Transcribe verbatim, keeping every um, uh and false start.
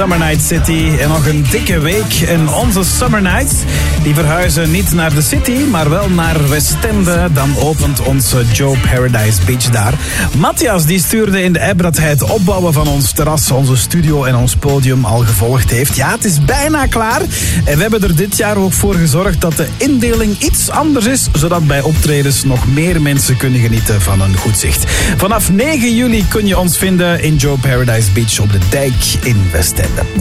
Summer Night City. En nog een dikke week. En onze Summer Nights, die verhuizen niet naar de city, maar wel naar Westende. Dan opent onze Joe Paradise Beach daar. Matthias, die stuurde in de app dat hij het opbouwen van ons terras, onze studio en ons podium al gevolgd heeft. Ja, het is bijna klaar. En we hebben er dit jaar ook voor gezorgd dat de indeling iets anders is, zodat bij optredens nog meer mensen kunnen genieten van een goed zicht. Vanaf negen juli kun je ons vinden in Joe Paradise Beach op de Dijk in Westende.